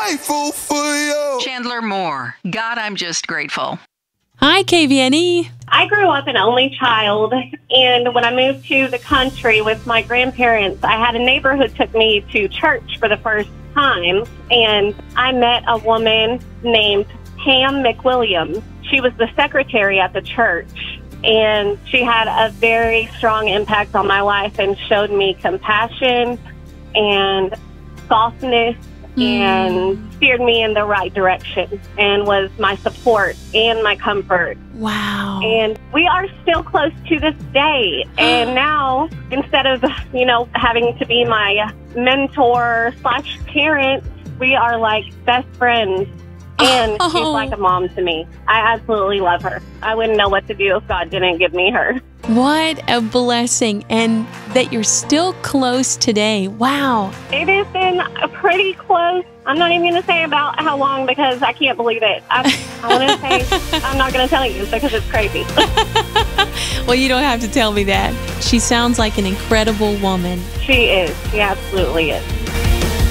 grateful for you. Chandler Moore. God, I'm just grateful. Hi, KVNE. I grew up an only child, and when I moved to the country with my grandparents, I had a neighbor who took me to church for the first time, and I met a woman named Pam McWilliams. She was the secretary at the church, and she had a very strong impact on my life and showed me compassion and softness and steered me in the right direction and was my support and my comfort. Wow. And we are still close to this day. And now, instead of, having to be my mentor / parent, we are like best friends. And she's like a mom to me. I absolutely love her. I wouldn't know what to do if God didn't give me her. What a blessing. And that you're still close today. Wow. It has been pretty close. I'm not even going to say about how long because I can't believe it. I want to say, I'm not going to tell you because it's crazy. Well, you don't have to tell me that. She sounds like an incredible woman. She is. She absolutely is.